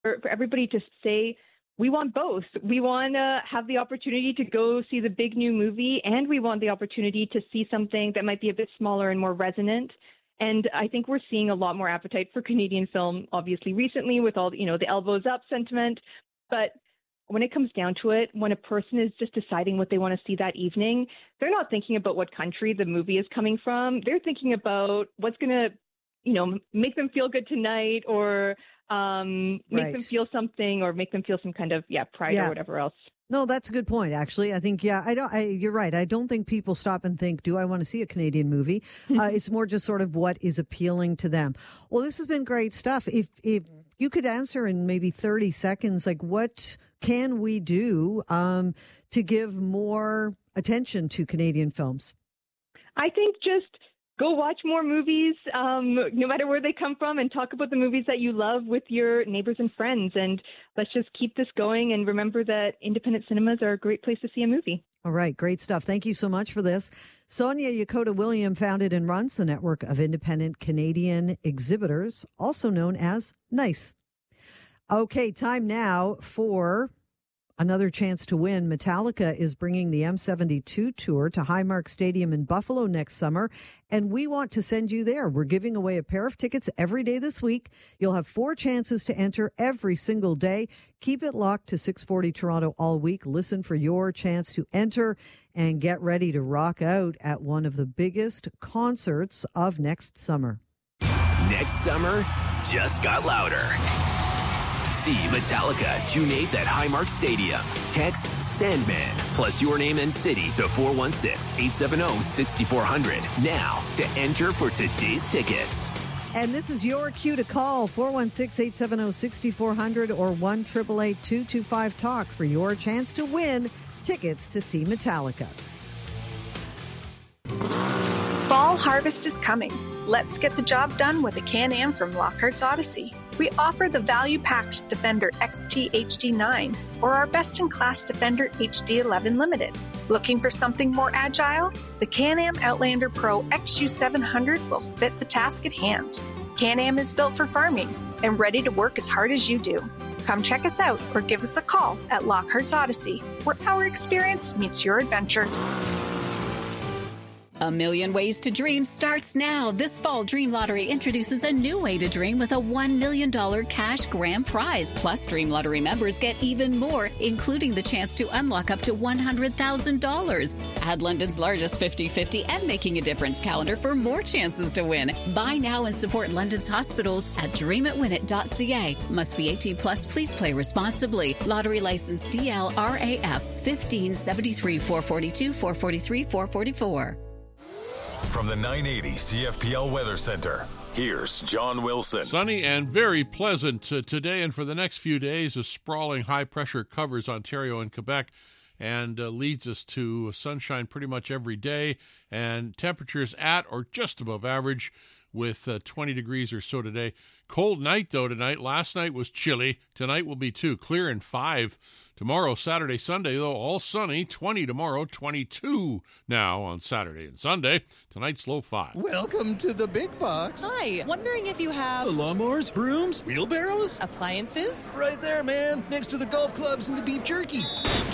for everybody to say, we want both. We want to have the opportunity to go see the big new movie, and we want the opportunity to see something that might be a bit smaller and more resonant. And I think we're seeing a lot more appetite for Canadian film, obviously, recently with all, the elbows up sentiment. But when it comes down to it, when a person is just deciding what they want to see that evening, they're not thinking about what country the movie is coming from. They're thinking about what's going to, make them feel good tonight, or make them feel something, or make them feel some kind of pride or whatever else. No, that's a good point, actually. I think, you're right. I don't think people stop and think, do I want to see a Canadian movie? It's more just sort of what is appealing to them. Well, this has been great stuff. If you could answer in maybe 30 seconds, like, what can we do to give more attention to Canadian films? I think just go watch more movies, no matter where they come from, and talk about the movies that you love with your neighbors and friends. And let's just keep this going, and remember that independent cinemas are a great place to see a movie. All right. Great stuff. Thank you so much for this. Sonia Yokota-William founded and runs the network of independent Canadian exhibitors, also known as NICE. Okay, time now for another chance to win. Metallica is bringing the M72 tour to Highmark Stadium in Buffalo next summer, and we want to send you there. We're giving away a pair of tickets every day this week. You'll have 4 chances to enter every single day. Keep it locked to 640 Toronto all week. Listen for your chance to enter and get ready to rock out at one of the biggest concerts of next summer. Next summer just got louder. See Metallica June 8th at Highmark Stadium. Text Sandman plus your name and city to 416-870-6400 now to enter for today's tickets. And this is your cue to call 416-870-6400 or 1-888-225-TALK for your chance to win tickets to see Metallica. Fall harvest is coming. Let's get the job done with a Can-Am from Lockhart's Odyssey. We offer the value-packed Defender XT HD9 or our best-in-class Defender HD11 Limited. Looking for something more agile? The Can-Am Outlander Pro XU700 will fit the task at hand. Can-Am is built for farming and ready to work as hard as you do. Come check us out or give us a call at Lockhart's Odyssey, where our experience meets your adventure. A Million Ways to Dream starts now. This fall, Dream Lottery introduces a new way to dream with a $1 million cash grand prize. Plus, Dream Lottery members get even more, including the chance to unlock up to $100,000. Add London's largest 50-50 and Making a Difference calendar for more chances to win. Buy now and support London's hospitals at dreamitwinit.ca. Must be 18 plus. Please play responsibly. Lottery license DLRAF 1573 442 443 444. From the 980 CFPL Weather Center, here's John Wilson. Sunny and very pleasant today and for the next few days. A sprawling high pressure covers Ontario and Quebec and leads us to sunshine pretty much every day, and temperatures at or just above average with 20 degrees or so today. Cold night, though, tonight. Last night was chilly. Tonight will be 2. Clear and 5. Tomorrow, Saturday, Sunday, though, all sunny. 20 tomorrow, 22 now on Saturday and Sunday. Tonight's low 5. Welcome to the big box. Hi, wondering if you have... lawnmowers, brooms, wheelbarrows? Appliances? Right there, man. Next to the golf clubs and the beef jerky.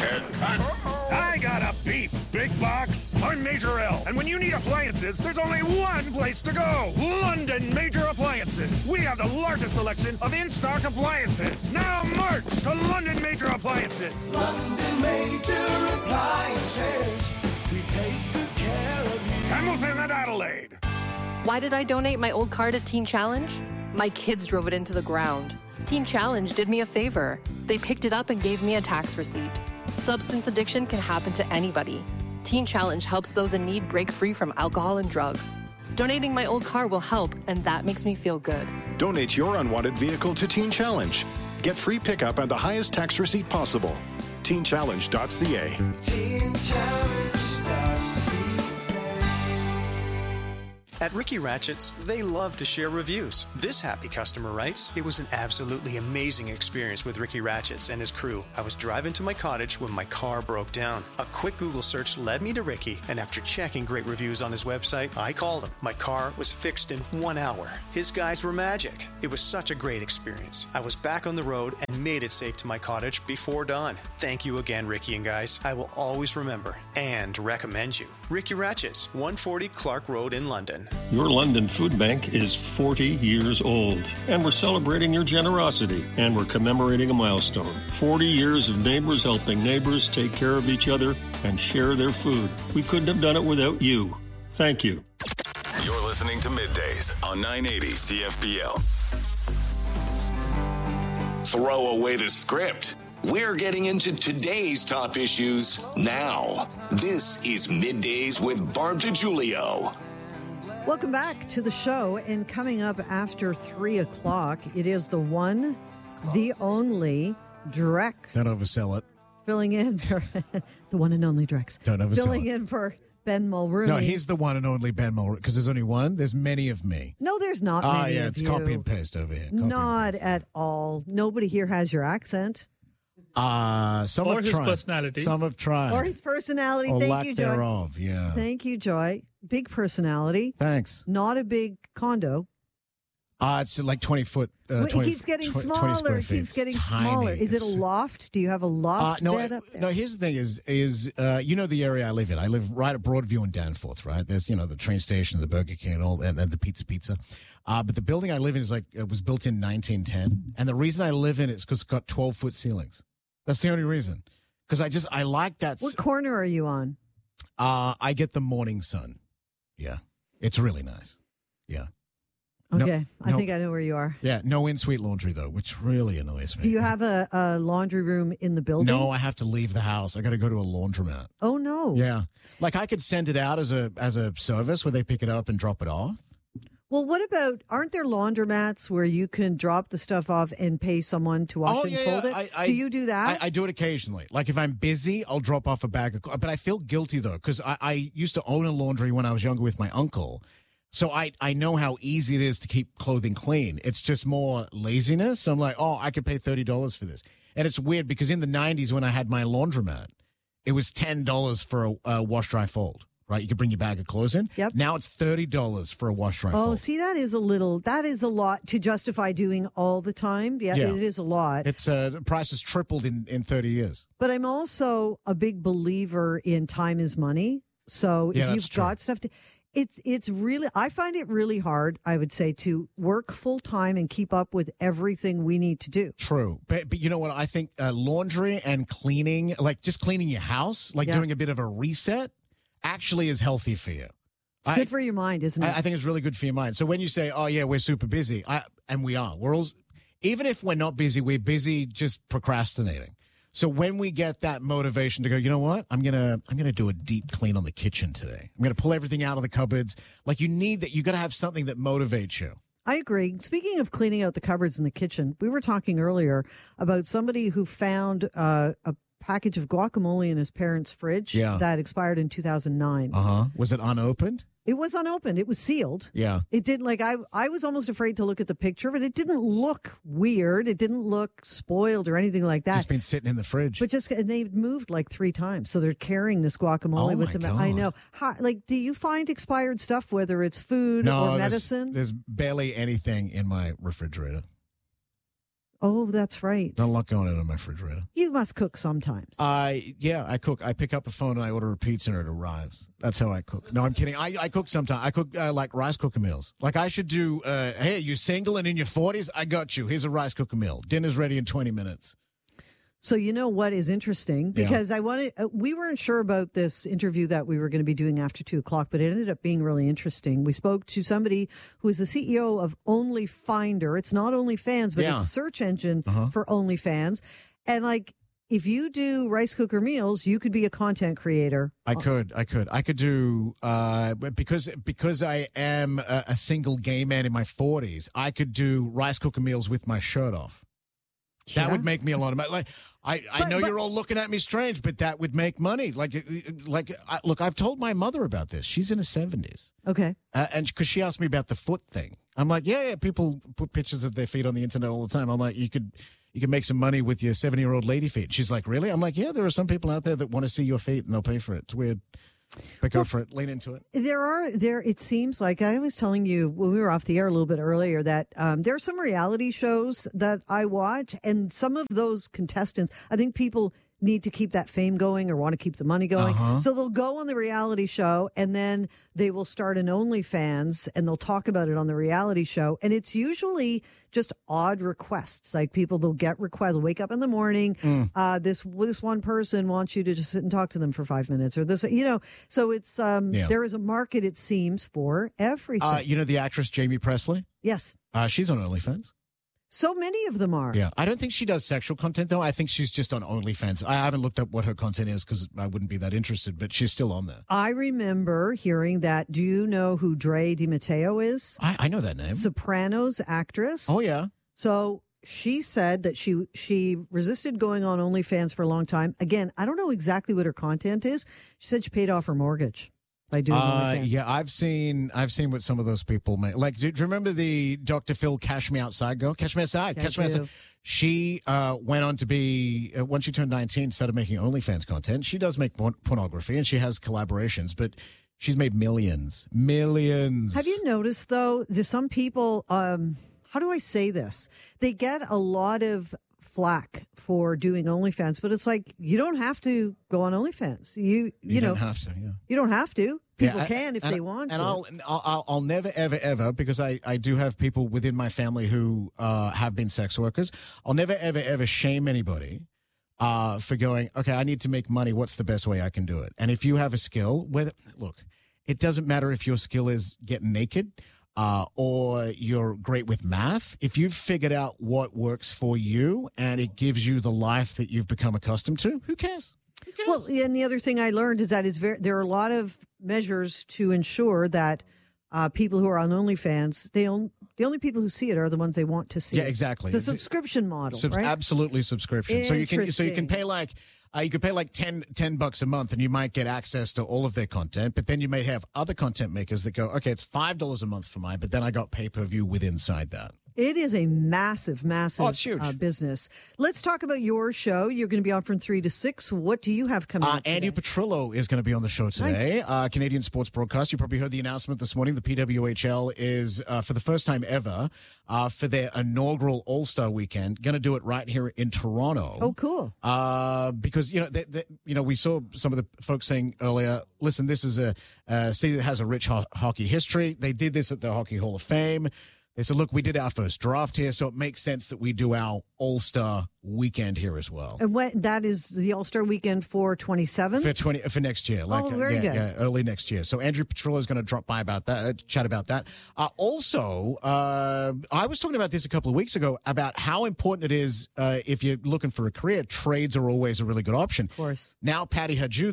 I got a beef big box. I'm Major L. And when you need appliances, there's only one place to go. London Major Appliances. We have the largest selection of in-stock appliances. Now march to London Major Appliances. London Major Appliances. We take good care of you. Hamilton and Adelaide. Why did I donate my old car to Teen Challenge? My kids drove it into the ground. Teen Challenge did me a favor. They picked it up and gave me a tax receipt. Substance addiction can happen to anybody. Teen Challenge helps those in need break free from alcohol and drugs. Donating my old car will help, and that makes me feel good. Donate your unwanted vehicle to Teen Challenge. Get free pickup and the highest tax receipt possible. TeenChallenge.ca. TeenChallenge.ca. At Ricky Ratchett's, they love to share reviews. This happy customer writes, "It was an absolutely amazing experience with Ricky Ratchett's and his crew. I was driving to my cottage when my car broke down. A quick Google search led me to Ricky, and after checking great reviews on his website, I called him. My car was fixed in 1 hour. His guys were magic. It was such a great experience. I was back on the road and made it safe to my cottage before dawn. Thank you again, Ricky and guys. I will always remember and recommend you. Ricky Ratchett's, 140 Clark Road in London." Your London Food Bank is 40 years old, and we're celebrating your generosity, and we're commemorating a milestone. 40 years of neighbors helping neighbors take care of each other and share their food. We couldn't have done it without you. Thank you. You're listening to Middays on 980 CFPL. Throw away the script. We're getting into today's top issues now. This is Middays with Barb DiGiulio. Welcome back to the show, and coming up after 3 o'clock, it is the one, the only Drex. Don't oversell it. Filling in for the one and only Drex. Don't oversell Filling it. in for Ben Mulrooney. No, he's the one and only Ben Mulrooney, because there's only one. There's many of me. No, there's not many yeah, of it's you. copy and paste over here. Copy Not at all. Nobody here has your accent. Some or have his tried. personality. Some have tried. Or his personality. Or Thank lack you, Joy. thereof, yeah. Thank you, Joy. Big personality. Thanks. Not a big condo. It's like 20 foot. It keeps getting 20 smaller. square It feet. keeps getting It's tiny. smaller. Is it a loft? Do you have a loft bed up there? No, here's the thing is you know the area I live in. I live right at Broadview and Danforth, right? There's, the train station, the Burger King, and all, and the Pizza. But the building I live in it was built in 1910. And the reason I live in it is because it's got 12-foot ceilings. That's the only reason. Because I like that. What corner are you on? I get the morning sun. Yeah. It's really nice. Yeah. Okay. I think I know where you are. Yeah. No in-suite laundry, though, which really annoys me. Do you have a laundry room in the building? No, I have to leave the house. I got to go to a laundromat. Oh, no. Yeah. Like I could send it out as a service where they pick it up and drop it off. Well, what about, aren't there laundromats where you can drop the stuff off and pay someone to wash it and fold it? Do you do that? I do it occasionally. Like if I'm busy, I'll drop off a bag of clothes. But I feel guilty, though, because I used to own a laundry when I was younger with my uncle. So I know how easy it is to keep clothing clean. It's just more laziness. I'm like, I could pay $30 for this. And it's weird because in the 90s when I had my laundromat, it was $10 for a wash, dry, fold. Right, you could bring your bag of clothes in. Yep. Now it's $30 for a wash, dry, fold. Oh, see, that is a lot to justify doing all the time. Yeah, it is a lot. It's the price has tripled in 30 years. But I'm also a big believer in time is money. So if you've got stuff to, it's really, I find it really hard, I would say, to work full time and keep up with everything we need to do. True. But you know what? I think laundry and cleaning, like just cleaning your house, doing a bit of a reset, actually is healthy for you. It's good for your mind, isn't it? I think it's really good for your mind. So when you say, "Oh yeah, we're super busy," and we are. We're all, even if we're not busy, we're busy just procrastinating. So when we get that motivation to go, you know what? I'm gonna do a deep clean on the kitchen today. I'm gonna pull everything out of the cupboards. Like you need that. You got to have something that motivates you. I agree. Speaking of cleaning out the cupboards in the kitchen, we were talking earlier about somebody who found a package of guacamole in his parents' fridge that expired in 2009. Was it unopened? It was unopened. It was sealed. Yeah. It did I was almost afraid to look at the picture of it. It didn't look weird. It didn't look spoiled or anything like that. Just been sitting in the fridge. But and they've moved like 3 times. So they're carrying this guacamole with them. God. I know. Do you find expired stuff, whether it's food or medicine? There's barely anything in my refrigerator. Oh, that's right. Not a lot going on in my refrigerator. You must cook sometimes. I cook. I pick up a phone and I order a pizza and it arrives. That's how I cook. No, I'm kidding. I cook sometimes. I cook like rice cooker meals. Like I should do, hey, you single and in your 40s? I got you. Here's a rice cooker meal. Dinner's ready in 20 minutes. So you know what is interesting? Because we weren't sure about this interview that we were going to be doing after 2 o'clock, but it ended up being really interesting. We spoke to somebody who is the CEO of OnlyFinder. It's not OnlyFans, but it's a search engine for OnlyFans. And if you do rice cooker meals, you could be a content creator. I could do, because I am a single gay man in my 40s, I could do rice cooker meals with my shirt off. That would make me a lot of money. Like, I know you're all looking at me strange, but that would make money. Look, I've told my mother about this. She's in her 70s. Okay. And because she asked me about the foot thing. I'm like, yeah, people put pictures of their feet on the internet all the time. I'm like, you could make some money with your 70-year-old lady feet. She's like, really? I'm like, yeah, there are some people out there that want to see your feet and they'll pay for it. It's weird. But go for it. Lean into it. It seems like I was telling you when we were off the air a little bit earlier that there are some reality shows that I watch, and some of those contestants, I think people need to keep that fame going or want to keep the money going. So they'll go on the reality show and then they will start an OnlyFans and they'll talk about it on the reality show. And it's usually just odd requests. Like they'll get requests, they'll wake up in the morning. This one person wants you to just sit and talk to them for 5 minutes or this, so it's, there is a market, it seems, for everything. You know the actress Jamie Presley? Yes. She's on OnlyFans. So many of them are. Yeah. I don't think she does sexual content, though. I think she's just on OnlyFans. I haven't looked up what her content is because I wouldn't be that interested, but she's still on there. I remember hearing that. Do you know who Dre DiMatteo is? I know that name. Sopranos actress. Oh, yeah. So she said that she resisted going on OnlyFans for a long time. Again, I don't know exactly what her content is. She said she paid off her mortgage by doing OnlyFans. Yeah, I've seen what some of those people make. Like, do you remember the Dr. Phil Cash Me Outside girl? Cash Me Outside. Cash Me Outside. She went on to be, once she turned 19, started making OnlyFans content. She does make pornography and she has collaborations, but she's made millions. Have you noticed, though, there's some people, how do I say this? They get a lot of flack for doing OnlyFans, but it's like you don't have to go on OnlyFans. You don't have to. Yeah. You don't have to. People can if they want to. And I'll never ever because I do have people within my family who have been sex workers. I'll never ever shame anybody for going, okay, I need to make money. What's the best way I can do it? And if you have a skill, look, it doesn't matter if your skill is getting naked. Or you're great with math. If you've figured out what works for you and it gives you the life that you've become accustomed to, who cares? Well, and the other thing I learned is that there are a lot of measures to ensure that people who are on OnlyFans, the only people who see it are the ones they want to see. Yeah, exactly. It's a subscription model, right? Absolutely subscription. So you can pay like. You could pay like $10 a month and you might get access to all of their content, but then you may have other content makers that go, okay, it's $5 a month for mine, but then I got pay-per-view with inside that. It is a massive it's huge. Business. Let's talk about your show. You're going to be on from 3 to 6. What do you have coming up today? Andy Petrillo is going to be on the show today. Nice. Canadian sports broadcast. You probably heard the announcement this morning. The PWHL is, for the first time ever, for their inaugural All-Star weekend, going to do it right here in Toronto. Oh, cool. Because, we saw some of the folks saying earlier, listen, this is a city that has a rich hockey history. They did this at the Hockey Hall of Fame. They said, look, we did our first draft here, so it makes sense that we do our All-Star weekend here as well. And that is the All-Star weekend for 27? For next year. Very good. Yeah, early next year. So Andrew Petrillo is going to drop by about that, chat about that. Also, I was talking about this a couple of weeks ago about how important it is if you're looking for a career. Trades are always a really good option. Of course. Now, Patty Hajdu,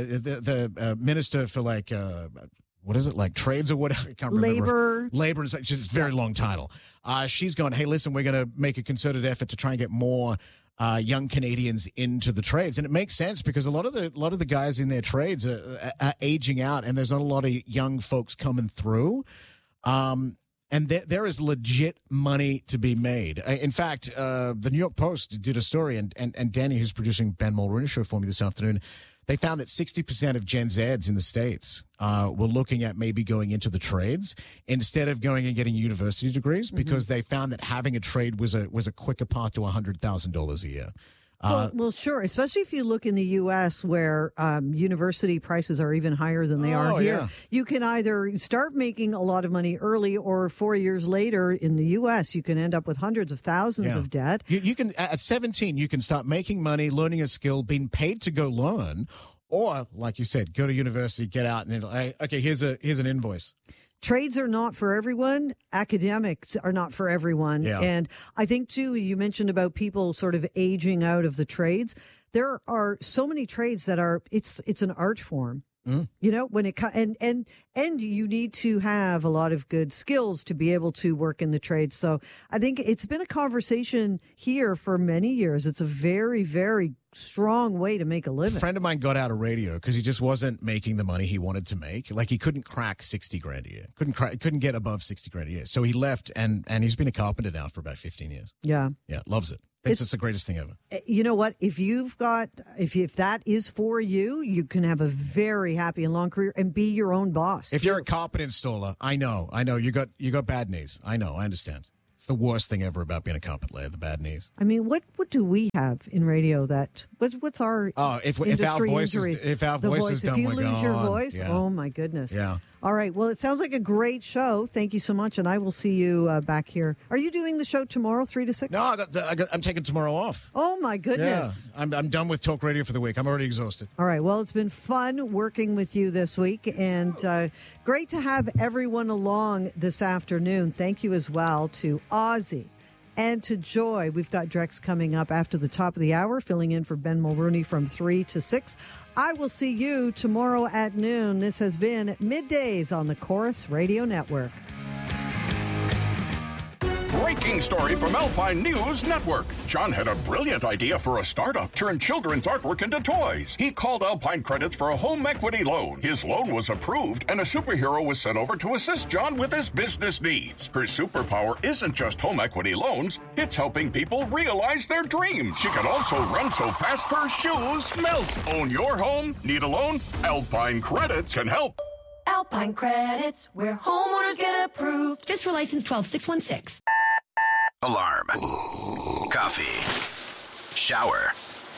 the minister for what is it, like trades or whatever? I can't remember. Labor. It's a very long title. She's going, hey, listen, we're going to make a concerted effort to try and get more young Canadians into the trades. And it makes sense because a lot of the guys in their trades are aging out and there's not a lot of young folks coming through. And there is legit money to be made. In fact, the New York Post did a story, and Danny, who's producing Ben Mulrooney's show for me this afternoon, they found that 60% of Gen Zs in the States were looking at maybe going into the trades instead of going and getting university degrees because they found that having a trade was a quicker path to $100,000 a year. Well, sure, especially if you look in the U.S. where university prices are even higher than they are here. Yeah. You can either start making a lot of money early or 4 years later in the U.S. you can end up with hundreds of thousands of debt. You can, at 17, you can start making money, learning a skill, being paid to go learn, or, like you said, go to university, get out, and okay, here's an invoice. Trades are not for everyone. Academics are not for everyone. Yeah. And I think, too, you mentioned about people sort of aging out of the trades. There are so many trades that it's an art form. You know, when it and you need to have a lot of good skills to be able to work in the trade. So I think it's been a conversation here for many years. It's a very, very strong way to make a living. A friend of mine got out of radio because he just wasn't making the money he wanted to make. Like he couldn't crack 60 grand a year. Couldn't get above 60 grand a year. So he left and he's been a carpenter now for about 15 years. Yeah. Yeah. Loves it. Thinks it's the greatest thing ever. You know what? If that is for you, you can have a very happy and long career and be your own boss. If you're a carpet installer, I know, you got bad knees. I know, I understand. It's the worst thing ever about being a carpet layer, the bad knees. I mean, what do we have in radio that what's our if industry our voice injuries? if our voice is done, if you we're lose gone. your voice, Yeah. oh my goodness. Yeah. All right. Well, it sounds like a great show. Thank you so much, and I will see you back here. Are you doing the show tomorrow, 3 to 6? No, I'm taking tomorrow off. Oh my goodness. Yeah. I'm done with talk radio for the week. I'm already exhausted. All right. Well, it's been fun working with you this week, and great to have everyone along this afternoon. Thank you as well to Ozzy and to Joy. We've got Drex coming up after the top of the hour, filling in for Ben Mulrooney from 3 to 6. I will see you tomorrow at noon. This has been Middays on the Chorus Radio Network. Breaking story from Alpine News Network. John had a brilliant idea for a startup, turn children's artwork into toys. He called Alpine Credits for a home equity loan. His loan was approved, and a superhero was sent over to assist John with his business needs. Her superpower isn't just home equity loans, it's helping people realize their dreams. She can also run so fast her shoes melt. Own your home? Need a loan? Alpine Credits can help. Alpine Credits, where homeowners get approved. FSR license 12616. Alarm. Coffee. Shower.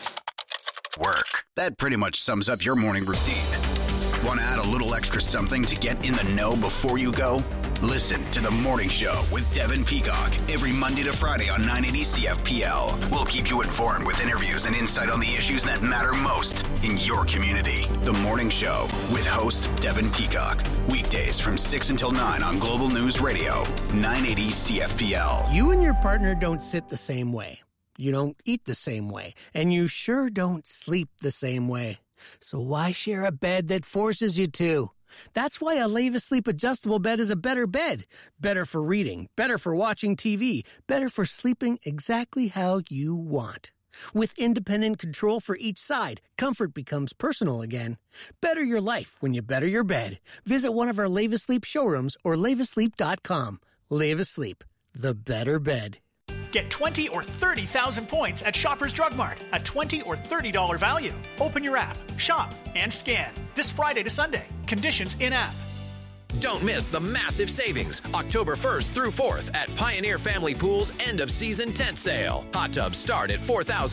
Work. That pretty much sums up your morning routine. Want to add a little extra something to get in the know before you go? Listen to The Morning Show with Devin Peacock every Monday to Friday on 980 CFPL. We'll keep you informed with interviews and insight on the issues that matter most in your community. The Morning Show with host Devin Peacock. Weekdays from 6 until 9 on Global News Radio, 980 CFPL. You and your partner don't sit the same way. You don't eat the same way. And you sure don't sleep the same way. So why share a bed that forces you to? That's why a Leva Sleep adjustable bed is a better bed. Better for reading, better for watching TV, better for sleeping exactly how you want. With independent control for each side, comfort becomes personal again. Better your life when you better your bed. Visit one of our Leva Sleep showrooms or levasleep.com. Leva Sleep, the better bed. Get 20 or 30,000 points at Shoppers Drug Mart. A $20 or $30 value. Open your app, shop, and scan. This Friday to Sunday. Conditions in-app. Don't miss the massive savings October 1st through 4th at Pioneer Family Pool's end-of-season tent sale. Hot tubs start at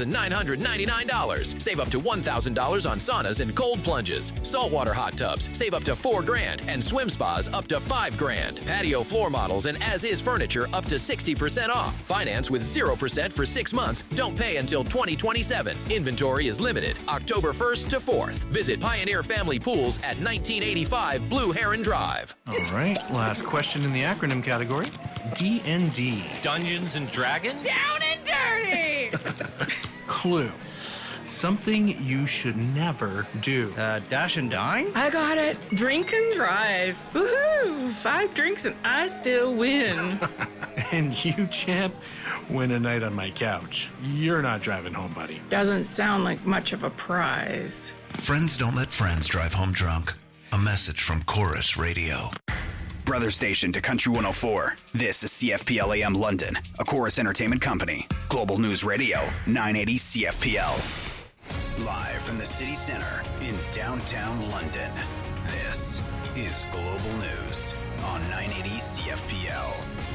$4,999. Save up to $1,000 on saunas and cold plunges. Saltwater hot tubs save up to $4,000 and swim spas up to $5,000. Patio floor models and as-is furniture up to 60% off. Finance with 0% for 6 months. Don't pay until 2027. Inventory is limited. October 1st to 4th. Visit Pioneer Family Pools at 1985 Blue Heron Drive. All right, last question in the acronym category. D&D. Dungeons and Dragons? Down and dirty! Clue. Something you should never do. Dash and dine? I got it. Drink and drive. Woohoo! 5 drinks and I still win. And you, champ, win a night on my couch. You're not driving home, buddy. Doesn't sound like much of a prize. Friends don't let friends drive home drunk. A message from Chorus Radio. Brother station to Country 104. This is CFPL AM London, a Chorus Entertainment company. Global News Radio, 980 CFPL. Live from the city center in downtown London. This is Global News on 980 CFPL.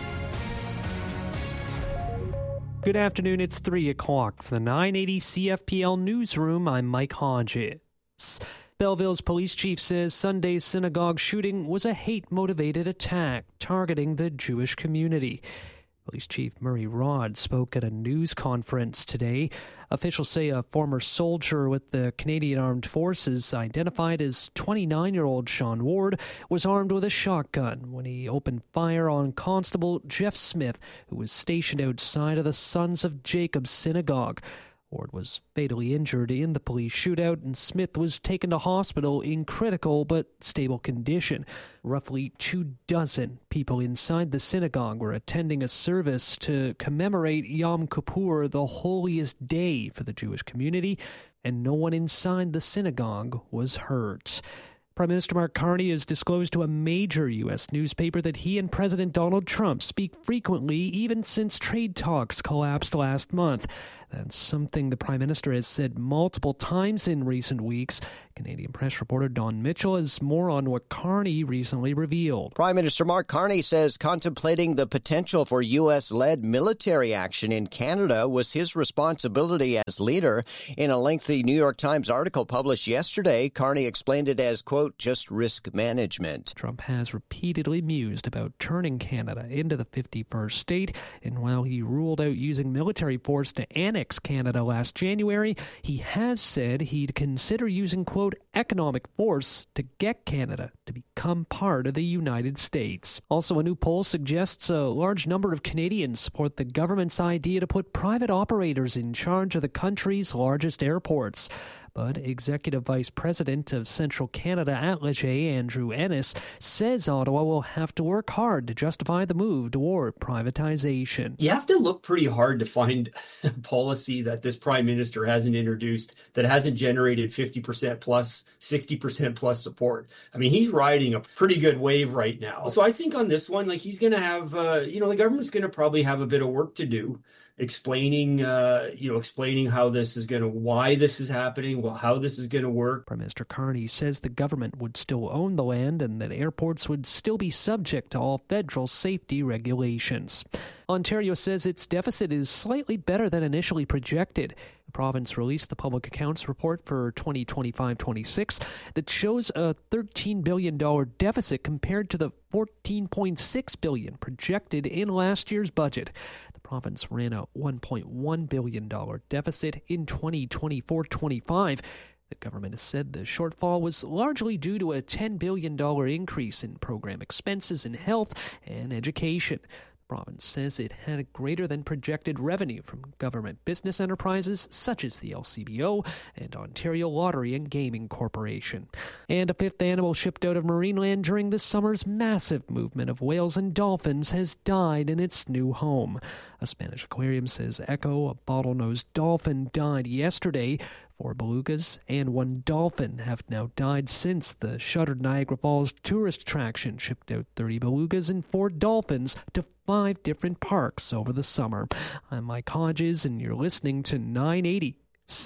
Good afternoon, it's 3 o'clock. For the 980 CFPL newsroom, I'm Mike Hodges. Belleville's police chief says Sunday's synagogue shooting was a hate-motivated attack targeting the Jewish community. Police Chief Murray Rod spoke at a news conference today. Officials say a former soldier with the Canadian Armed Forces, identified as 29-year-old Sean Ward, was armed with a shotgun when he opened fire on Constable Jeff Smith, who was stationed outside of the Sons of Jacob synagogue. Ward was fatally injured in the police shootout, and Smith was taken to hospital in critical but stable condition. Roughly 24 people inside the synagogue were attending a service to commemorate Yom Kippur, the holiest day for the Jewish community, and no one inside the synagogue was hurt. Prime Minister Mark Carney has disclosed to a major U.S. newspaper that he and President Donald Trump speak frequently, even since trade talks collapsed last month. That's something the Prime Minister has said multiple times in recent weeks. Canadian press reporter Don Mitchell has more on what Carney recently revealed. Prime Minister Mark Carney says contemplating the potential for U.S.-led military action in Canada was his responsibility as leader. In a lengthy New York Times article published yesterday, Carney explained it as, quote, just risk management. Trump has repeatedly mused about turning Canada into the 51st state, and while he ruled out using military force to annex Canada last January, he has said he'd consider using, quote, economic force to get Canada to become part of the United States. Also, a new poll suggests a large number of Canadians support the government's idea to put private operators in charge of the country's largest airports. But Executive Vice President of Central Canada at Leger, Andrew Ennis, says Ottawa will have to work hard to justify the move toward privatization. You have to look pretty hard to find a policy that this Prime Minister hasn't introduced that hasn't generated 50% plus, 60% plus support. I mean, he's riding a pretty good wave right now. So I think on this one, like, he's going to have, the government's going to probably have a bit of work to do. Explaining how this is why this is happening, how this is going to work. Prime Minister Carney says the government would still own the land and that airports would still be subject to all federal safety regulations. Ontario says its deficit is slightly better than initially projected. The province released the public accounts report for 2025-26 that shows a $13 billion deficit compared to the $14.6 billion projected in last year's budget. The province ran a $1.1 billion deficit in 2024-25. The government has said the shortfall was largely due to a $10 billion increase in program expenses in health and education. The province says it had greater than projected revenue from government business enterprises such as the LCBO and Ontario Lottery and Gaming Corporation. And a fifth animal shipped out of Marineland during this summer's massive movement of whales and dolphins has died in its new home. A Spanish aquarium says Echo, a bottlenose dolphin, died yesterday. 4 belugas and 1 dolphin have now died since the shuttered Niagara Falls tourist attraction shipped out 30 belugas and 4 dolphins to 5 different parks over the summer. I'm Mike Hodges, and you're listening to 980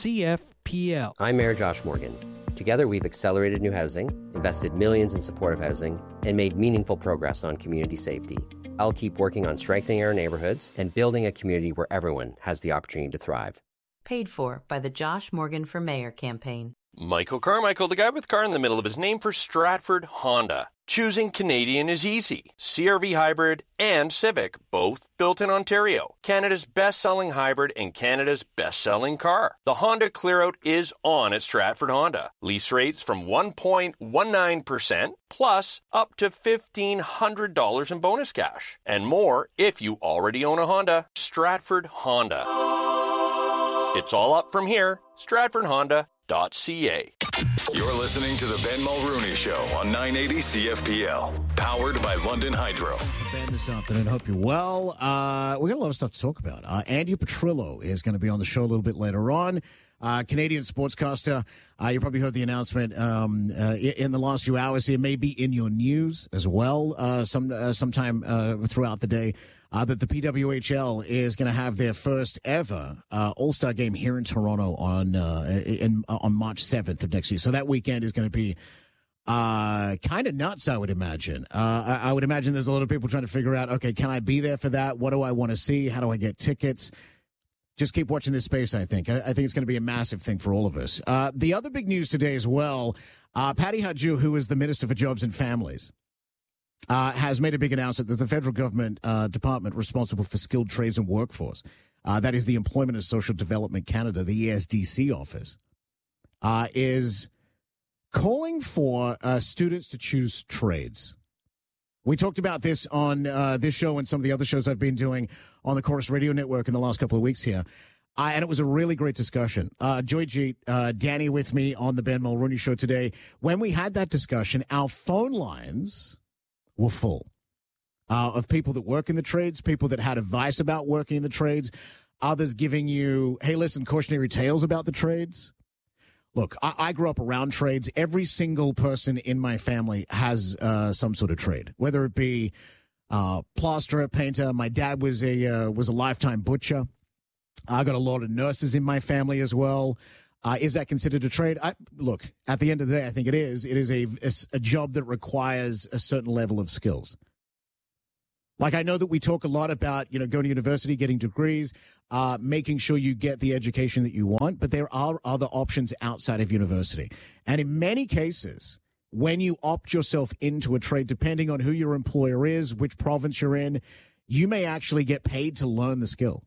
CFPL. I'm Mayor Josh Morgan. Together, we've accelerated new housing, invested millions in supportive housing, and made meaningful progress on community safety. I'll keep working on strengthening our neighborhoods and building a community where everyone has the opportunity to thrive. Paid for by the Josh Morgan for Mayor campaign. Michael Carmichael, the guy with car in the middle of his name, for Stratford Honda. Choosing Canadian is easy. CR-V Hybrid and Civic, both built in Ontario. Canada's best-selling hybrid and Canada's best-selling car. The Honda Clearout is on at Stratford Honda. Lease rates from 1.19% plus up to $1,500 in bonus cash. And more if you already own a Honda. Stratford Honda. It's all up from here. StratfordHonda.ca. You're listening to the Ben Mulrooney Show on 980 CFPL, powered by London Hydro. Ben, this afternoon, hope you're well. We got a lot of stuff to talk about. Andy Petrillo is going to be on the show a little bit later on. Canadian sportscaster. You probably heard the announcement in the last few hours here, maybe in your news as well, sometime throughout the day. That the PWHL is going to have their first ever All-Star game here in Toronto on March 7th of next year. So that weekend is going to be kind of nuts, I would imagine. I would imagine there's a lot of people trying to figure out, okay, can I be there for that? What do I want to see? How do I get tickets? Just keep watching this space, I think. I think it's going to be a massive thing for all of us. The other big news today as well, Patty Hajdu, who is the Minister for Jobs and Families, has made a big announcement that the federal government department responsible for skilled trades and workforce, that is the Employment and Social Development Canada, the ESDC office, is calling for students to choose trades. We talked about this on this show and some of the other shows I've been doing on the Chorus Radio Network in the last couple of weeks here. And it was a really great discussion. Joy Jeet, Danny with me on the Ben Mulrooney Show today. When we had that discussion, our phone lines were full of people that work in the trades, people that had advice about working in the trades, others giving you, hey, listen, cautionary tales about the trades. Look, I grew up around trades. Every single person in my family has some sort of trade, whether it be plasterer, painter. My dad was a lifetime butcher. I got a lot of nurses in my family as well. Is that considered a trade? Look, at the end of the day, I think it is. It is a job that requires a certain level of skills. Like, I know that we talk a lot about, going to university, getting degrees, making sure you get the education that you want, but there are other options outside of university. And in many cases, when you opt yourself into a trade, depending on who your employer is, which province you're in, you may actually get paid to learn the skill.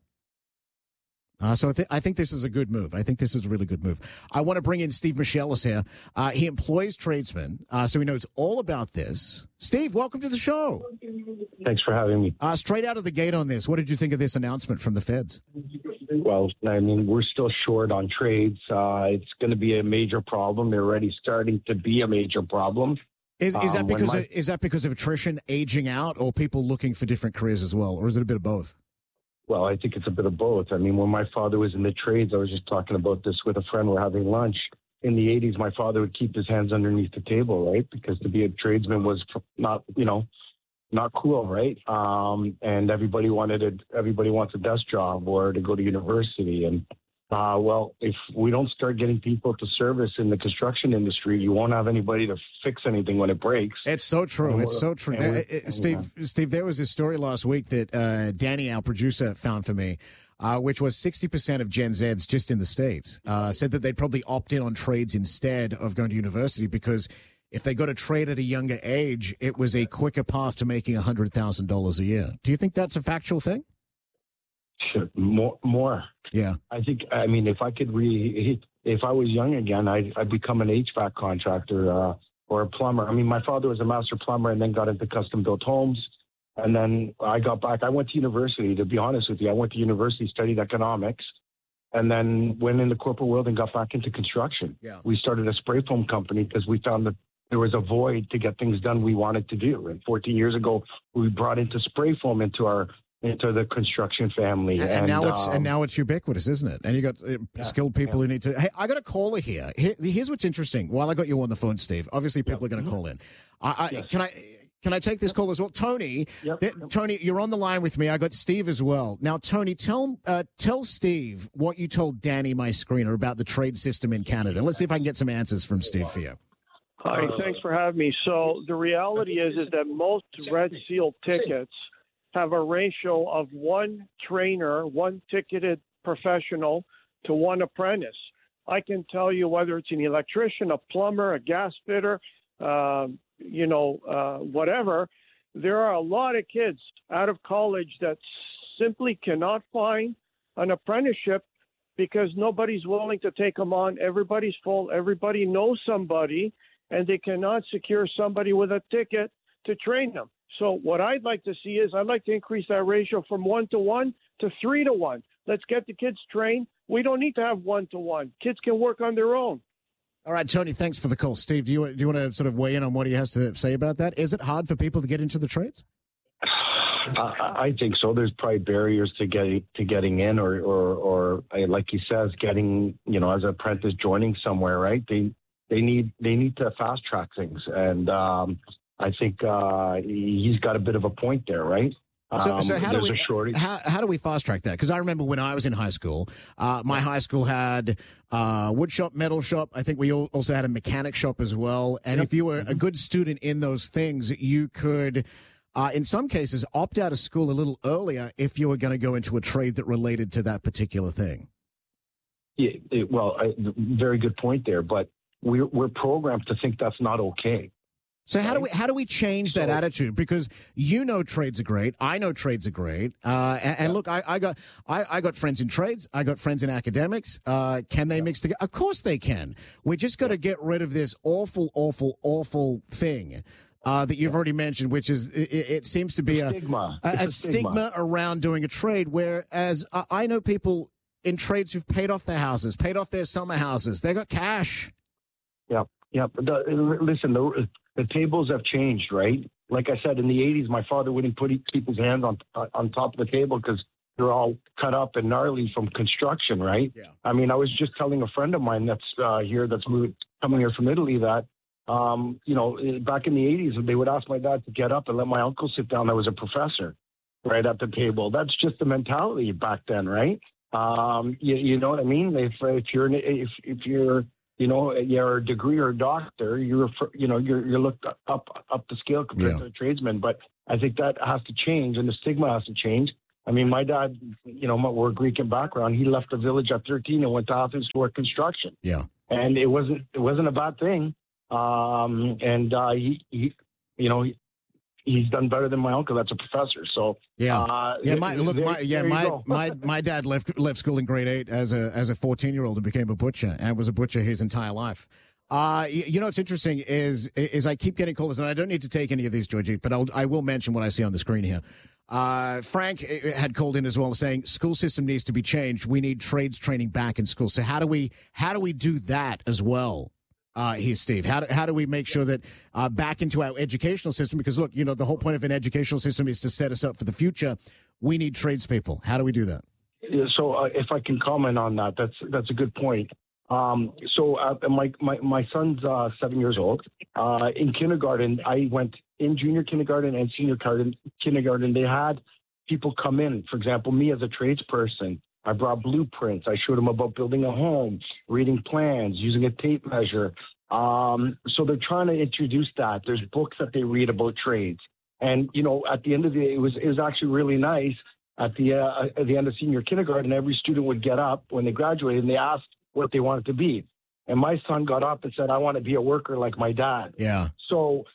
So I think this is a good move. I think this is a really good move. I want to bring in Steve Michelis here. He employs tradesmen, so he knows all about this. Steve, welcome to the show. Thanks for having me. Straight out of the gate on this, what did you think of this announcement from the feds? Well, I mean, we're still short on trades. It's going to be a major problem. They're already starting to be a major problem. Is that because of attrition, aging out, or people looking for different careers as well, or is it a bit of both? Well, I think it's a bit of both. I mean, when my father was in the trades, I was just talking about this with a friend. We're having lunch. In the 80s, my father would keep his hands underneath the table, right? Because to be a tradesman was not cool, right? And everybody wants a desk job or to go to university. And well, if we don't start getting people to service in the construction industry, you won't have anybody to fix anything when it breaks. It's so true. It's so true. Steve, there was this story last week that Danny, our producer, found for me, which was 60% of Gen Zs just in the States said that they'd probably opt in on trades instead of going to university because if they got a trade at a younger age, it was a quicker path to making $100,000 a year. Do you think that's a factual thing? Sure. More. Yeah. I mean, if I was young again, I'd become an HVAC contractor or a plumber. I mean, my father was a master plumber and then got into custom built homes. And then I got back. I went to university, to be honest with you. I went to university, studied economics, and then went in the corporate world and got back into construction. Yeah. We started a spray foam company because we found that there was a void to get things done we wanted to do. And 14 years ago, we brought into spray foam into the construction family. And now it's ubiquitous, isn't it? And you got skilled people who need to. Hey, I got a caller here. Here's what's interesting. While I got you on the phone, Steve, obviously people are going to call in. Can I take this call as well? Tony, Tony, you're on the line with me. I got Steve as well. Now, Tony, tell Steve what you told Danny, my screener, about the trade system in Canada. Let's see if I can get some answers from Steve for you. Hi, thanks for having me. So the reality is that most Red Seal tickets have a ratio of one trainer, one ticketed professional to one apprentice. I can tell you whether it's an electrician, a plumber, a gas fitter, whatever. There are a lot of kids out of college that simply cannot find an apprenticeship because nobody's willing to take them on. Everybody's full. Everybody knows somebody, and they cannot secure somebody with a ticket to train them. So what I'd like to see is I'd like to increase that ratio from 1-to-1 to 3-to-1. Let's get the kids trained. We don't need to have 1-to-1. Kids can work on their own. All right, Tony, thanks for the call. Steve, do you want to sort of weigh in on what he has to say about that? Is it hard for people to get into the trades? I think so. There's probably barriers to getting in or like he says, getting, as an apprentice joining somewhere, right? They need to fast track things. And I think he's got a bit of a point there, right? So how do we fast track that? Because I remember when I was in high school, my high school had wood shop, metal shop. I think we also had a mechanic shop as well. And if you were a good student in those things, you could, in some cases, opt out of school a little earlier if you were going to go into a trade that related to that particular thing. Yeah, very good point there. But we're programmed to think that's not okay. So how do we change that attitude? Because trades are great. I know trades are great. And look, I got friends in trades. I got friends in academics. Can they mix together? Of course they can. We just got to get rid of this awful, awful, awful thing that you've already mentioned, which is it seems to be a stigma around doing a trade. Whereas I know people in trades who've paid off their houses, paid off their summer houses. They got cash. Yeah. Listen, the tables have changed, right? Like I said, in the 80s, my father wouldn't put people's hands on top of the table because they're all cut up and gnarly from construction, right? Yeah. I mean, I was just telling a friend of mine that's coming here from Italy that, back in the 80s, they would ask my dad to get up and let my uncle sit down. That was a professor right at the table. That's just the mentality back then, right? You know what I mean? If you're you're a degree or a doctor, you're looked up the scale compared to a tradesman. But I think that has to change, and the stigma has to change. I mean, my dad, we're Greek in background. He left the village at 13 and went to Athens to work construction. Yeah, and it wasn't a bad thing. He's done better than my uncle. That's a professor. So my dad left school in grade 8 as a 14-year-old and became a butcher and was a butcher his entire life. What's interesting is I keep getting callers, and I don't need to take any of these, Georgie, but I will mention what I see on the screen here. Frank had called in as well, saying school system needs to be changed. We need trades training back in school. So how do we do that as well? Here, Steve, how do we make sure that back into our educational system? Because look, the whole point of an educational system is to set us up for the future. We need tradespeople. How do we do that? So if I can comment on that, that's a good point. My son's 7 years old. In kindergarten, I went in junior kindergarten and senior kindergarten. They had people come in. For example, me as a tradesperson, I brought blueprints. I showed them about building a home, reading plans, using a tape measure. So they're trying to introduce that. There's books that they read about trades. And, at the end of the day, it was actually really nice. At the end of senior kindergarten, every student would get up when they graduated and they asked what they wanted to be. And my son got up and said, I want to be a worker like my dad. Yeah. So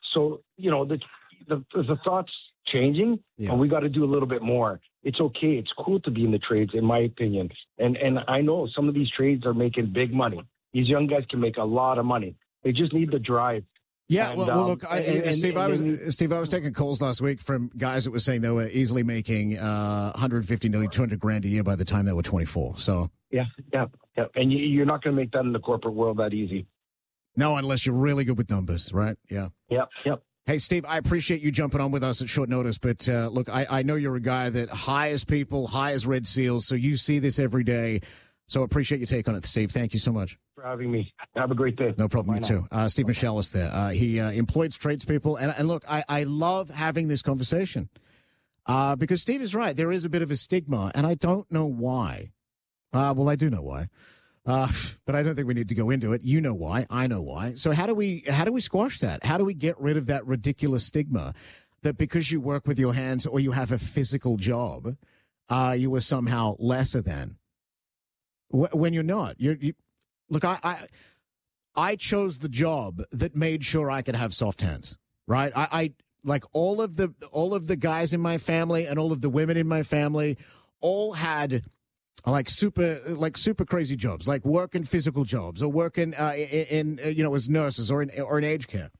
the thought's changing, and we got to do a little bit more. It's okay. It's cool to be in the trades, in my opinion. And I know some of these trades are making big money. These young guys can make a lot of money. They just need the drive. Yeah, look, Steve, I was taking calls last week from guys that were saying they were easily making 150, nearly 200 grand a year by the time they were 24. So yeah. And you're not going to make that in the corporate world that easy. No, unless you're really good with numbers, right? Yeah. Yep. Hey, Steve, I appreciate you jumping on with us at short notice, but look, I know you're a guy that hires people, hires Red Seals, so you see this every day. So appreciate your take on it, Steve. Thank you so much for having me. Have a great day. No problem. You too. Steve Michelis there. He employs tradespeople. And look, I love having this conversation because Steve is right. There is a bit of a stigma, and I don't know why. Well, I do know why. But I don't think we need to go into it. You know why. I know why. So how do we squash that? How do we get rid of that ridiculous stigma that because you work with your hands or you have a physical job, you are somehow lesser than? When you're not. Look, I chose the job that made sure I could have soft hands, right? I like all of the guys in my family and all of the women in my family all had super crazy jobs, like working physical jobs or working in as nurses or in aged care.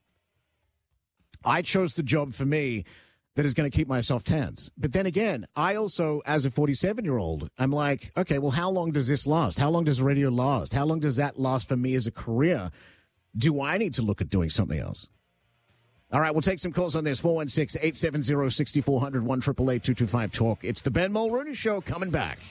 I chose the job for me that is going to keep my soft hands. But then again, I also, as a 47-year-old, I'm like, okay, well, how long does this last? How long does radio last? How long does that last for me as a career? Do I need to look at doing something else? All right, we'll take some calls on this. 416-870-6400, 1-888-225-TALK. It's the Ben Mulrooney Show coming back.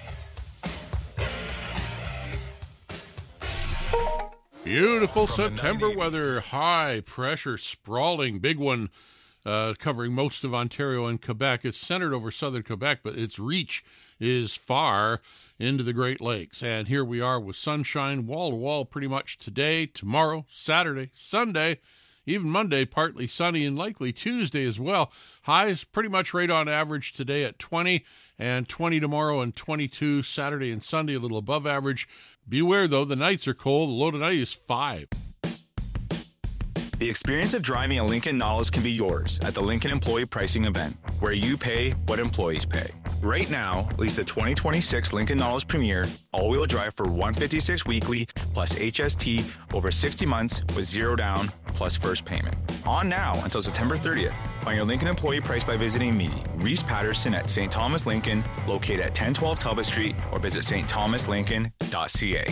Beautiful September weather, high pressure, sprawling, big one, covering most of Ontario and Quebec. It's centered over southern Quebec, but its reach is far into the Great Lakes. And here we are with sunshine, wall-to-wall pretty much today, tomorrow, Saturday, Sunday, even Monday, partly sunny, and likely Tuesday as well. Highs pretty much right on average today at 20, and 20 tomorrow and 22 Saturday and Sunday, a little above average. Beware, though, the nights are cold. The low tonight is 5. The experience of driving a Lincoln Nautilus can be yours at the Lincoln Employee Pricing Event, where you pay what employees pay. Right now, lease the 2026 Lincoln Nautilus Premier all-wheel drive for $156 weekly plus HST over 60 months with zero down plus first payment. On now until September 30th. Find your Lincoln employee price by visiting me, Reese Patterson at St. Thomas Lincoln, located at 1012 Talbot Street, or visit stthomaslincoln.ca.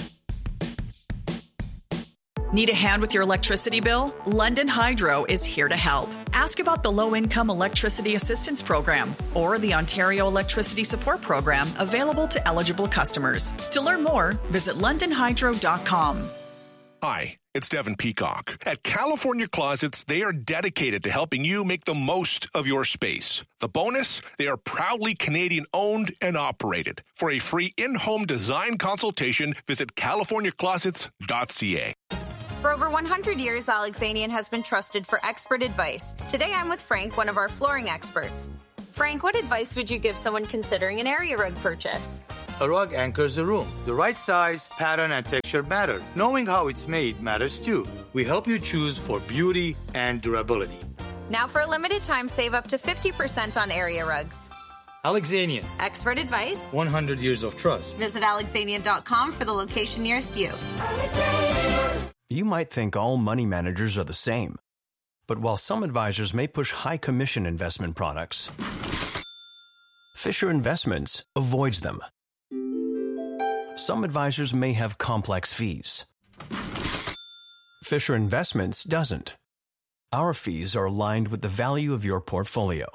Need a hand with your electricity bill? London Hydro is here to help. Ask about the Low-Income Electricity Assistance Program or the Ontario Electricity Support Program available to eligible customers. To learn more, visit londonhydro.com. Hi, it's Devin Peacock. At California Closets, they are dedicated to helping you make the most of your space. The bonus, they are proudly Canadian-owned and operated. For a free in-home design consultation, visit californiaclosets.ca. For over 100 years, Alexanian has been trusted for expert advice. Today, I'm with Frank, one of our flooring experts. Frank, what advice would you give someone considering an area rug purchase? A rug anchors the room. The right size, pattern, and texture matter. Knowing how it's made matters too. We help you choose for beauty and durability. Now, for a limited time, save up to 50% on area rugs. Alexanian. Expert advice. 100 years of trust. Visit alexanian.com for the location nearest you. You might think all money managers are the same. But while some advisors may push high commission investment products, Fisher Investments avoids them. Some advisors may have complex fees. Fisher Investments doesn't. Our fees are aligned with the value of your portfolio.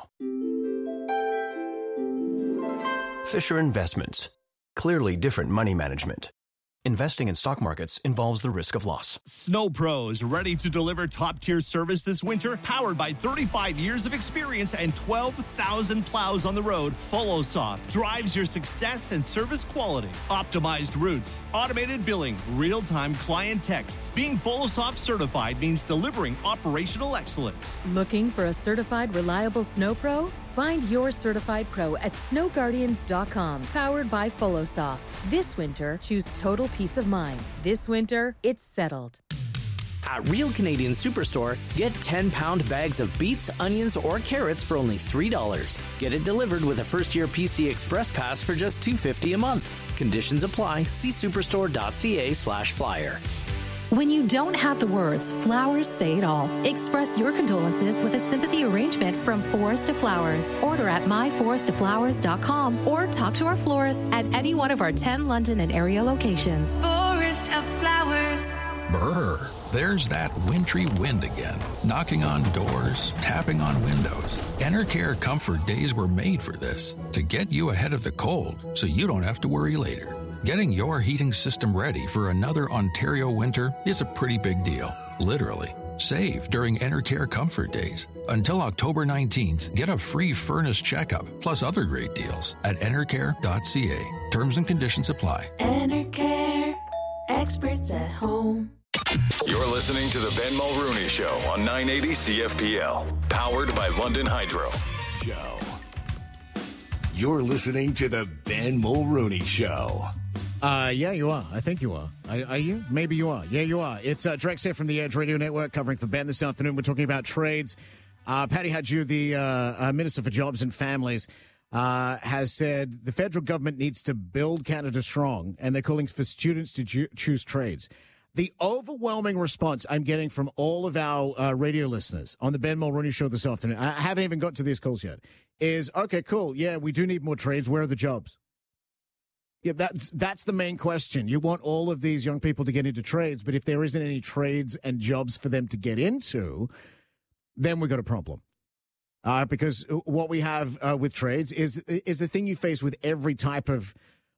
Fisher Investments. Clearly different money management. Investing in stock markets involves the risk of loss. Snow Pros, ready to deliver top-tier service this winter? Powered by 35 years of experience and 12,000 plows on the road, FollowSoft drives your success and service quality. Optimized routes, automated billing, real-time client texts. Being FollowSoft certified means delivering operational excellence. Looking for a certified, reliable Snow Pro? Find your certified pro at snowguardians.com. Powered by FollowSoft. This winter, choose total peace of mind. This winter, it's settled. At Real Canadian Superstore, get 10-pound bags of beets, onions, or carrots for only $3. Get it delivered with a first-year PC Express Pass for just $2.50 a month. Conditions apply. See superstore.ca/flyer. When you don't have the words, flowers say it all. Express your condolences with a sympathy arrangement from Forest to Flowers. Order at myforesttoflowers.com or talk to our florist at any one of our 10 London and area locations. Forest of Flowers. Brr, there's that wintry wind again, knocking on doors, tapping on windows. Enercare Comfort Days were made for this, to get you ahead of the cold so you don't have to worry later. Getting your heating system ready for another Ontario winter is a pretty big deal, literally. Save during Enercare Comfort Days. Until October 19th, get a free furnace checkup, plus other great deals at enercare.ca. Terms and conditions apply. Enercare, experts at home. You're listening to the Ben Mulrooney Show on 980 CFPL, powered by London Hydro. You're listening to the Ben Mulrooney Show. Yeah, you are. I think you are. Are you? Maybe you are. Yeah, you are. It's Drex here from the Edge Radio Network covering for Ben this afternoon. We're talking about trades. Patty Hajdu, the Minister for Jobs and Families, has said the federal government needs to build Canada strong, and they're calling for students to choose trades. The overwhelming response I'm getting from all of our radio listeners on the Ben Mulrooney Show this afternoon, I haven't even got to these calls yet, is, okay, cool, yeah, we do need more trades. Where are the jobs? Yeah, that's the main question. You want all of these young people to get into trades, but if there isn't any trades and jobs for them to get into, then we've got a problem. Because what we have with trades is the thing you face with every type of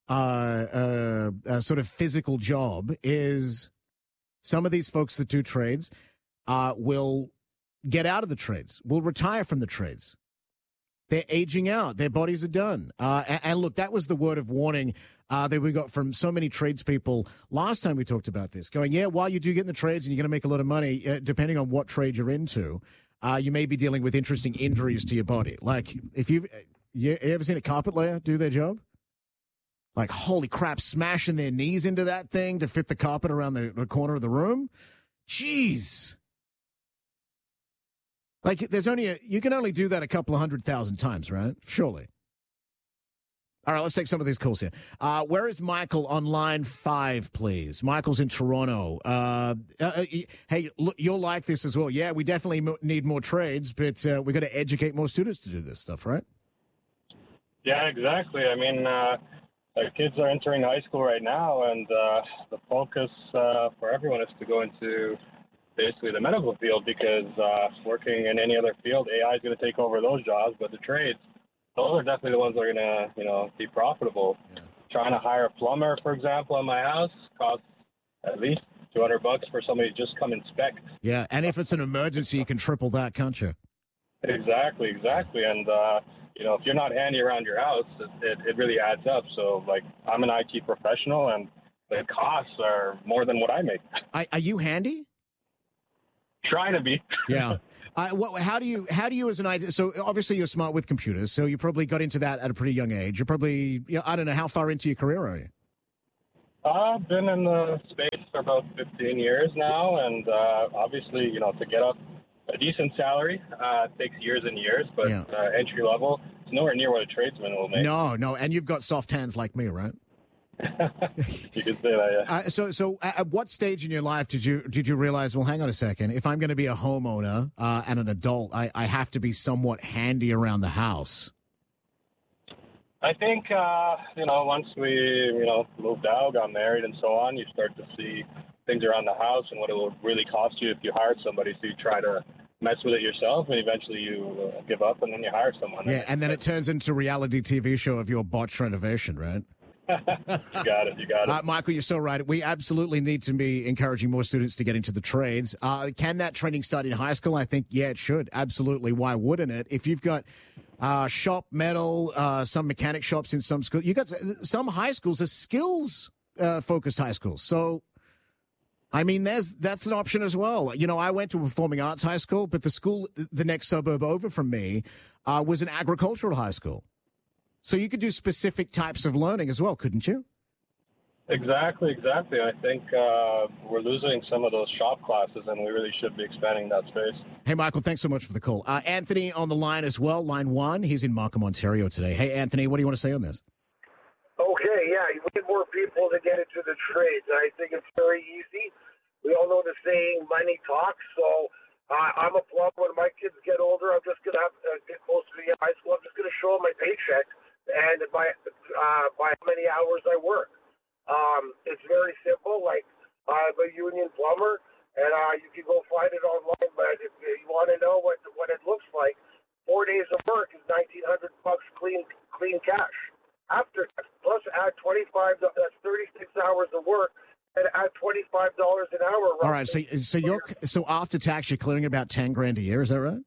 sort of physical job is some of these folks that do trades will get out of the trades, will retire from the trades. They're aging out. Their bodies are done. And look, that was the word of warning that we got from so many tradespeople last time we talked about this, going, yeah, while you do get in the trades and you're going to make a lot of money, depending on what trade you're into, you may be dealing with interesting injuries to your body. Like, if you ever seen a carpet layer do their job? Like, holy crap, smashing their knees into that thing to fit the carpet around the corner of the room? Jeez. Like, you can only do that a couple of 100,000 times, right? Surely. All right, let's take some of these calls here. Where is Michael on line 5, please? Michael's in Toronto. Hey, look, you'll like this as well. Yeah, we definitely need more trades, but we got to educate more students to do this stuff, right? Yeah, exactly. I mean, our kids are entering high school right now, and the focus for everyone is to go into basically the medical field because working in any other field, AI is going to take over those jobs, but the trades, those are definitely the ones that are going to, be profitable. Yeah. Trying to hire a plumber, for example, in my house costs at least $200 for somebody to just come inspect. Yeah, and if it's an emergency, you can triple that, can't you? Exactly. And, if you're not handy around your house, it really adds up. So, I'm an IT professional, and the costs are more than what I make. Are you handy? Trying to be. Yeah. How do you as an IT? So obviously you're smart with computers. So you probably got into that at a pretty young age. You're probably, I don't know, how far into your career are you? I've been in the space for about 15 years now, and obviously, to get up a decent salary takes years and years, but entry level, it's nowhere near what a tradesman will make. No, and you've got soft hands like me, right? You could say that, yeah. So at what stage in your life did you realize, well, hang on a second, if I'm going to be a homeowner and an adult, I have to be somewhat handy around the house? I think, once we, moved out, got married and so on, you start to see things around the house and what it will really cost you if you hired somebody. So you try to mess with it yourself, and eventually you give up, and then you hire someone. Yeah, and then it turns into a reality TV show of your botched renovation, right? You got it. Michael, you're so right. We absolutely need to be encouraging more students to get into the trades. Can that training start in high school? I think, yeah, it should. Absolutely. Why wouldn't it? If you've got shop metal, some mechanic shops in some schools, you got some high schools are skills focused high schools. So, I mean, that's an option as well. I went to a performing arts high school, but the school, the next suburb over from me, was an agricultural high school. So you could do specific types of learning as well, couldn't you? Exactly. I think we're losing some of those shop classes, and we really should be expanding that space. Hey, Michael, thanks so much for the call. Anthony on the line as well, line 1. He's in Markham, Ontario today. Hey, Anthony, what do you want to say on this? Okay, yeah, you need more people to get into the trades. I think it's very easy. We all know the saying, money talks, so I'm a plumber. When my kids get older, I'm just going to have get close to the high school. I'm just going to show them my paycheck and by how many hours I work. It's very simple. I'm a union plumber, and you can go find it online. But if you want to know what it looks like, 4 days of work is $1,900 clean cash. After plus add 25, that's 36 hours of work, and add $25 an hour. All right, so after tax, you're clearing about $10,000 a year. Is that right?